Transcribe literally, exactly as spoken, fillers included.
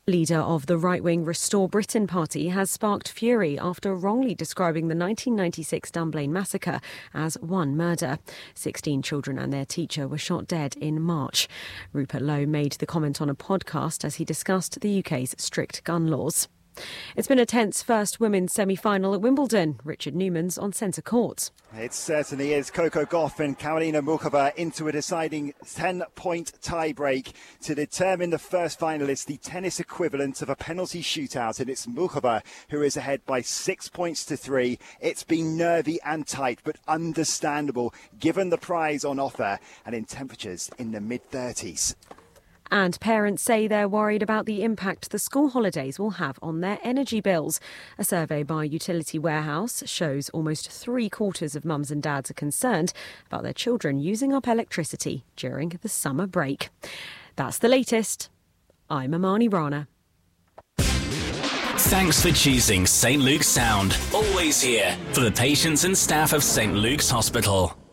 Leader of the right-wing Restore Britain party has sparked fury after wrongly describing the nineteen ninety-six Dunblane massacre as one murder. sixteen children and their teacher were shot dead in March. Rupert Lowe made the comment on a podcast as he discussed the U K's strict gun laws. It's been a tense first women's semi-final at Wimbledon. Richard Newman's on centre court. It certainly is. Coco Gauff and Karolina Muchova into a deciding ten-point tie-break to determine the first finalist, the tennis equivalent of a penalty shootout. And it's Muchova who is ahead by six points to three. It's been nervy and tight, but understandable given the prize on offer and in temperatures in the mid-thirties. And parents say they're worried about the impact the school holidays will have on their energy bills. A survey by Utility Warehouse shows almost three quarters of mums and dads are concerned about their children using up electricity during the summer break. That's the latest. I'm Amani Rana. Thanks for choosing St Luke's Sound. Always here for the patients and staff of St Luke's Hospital.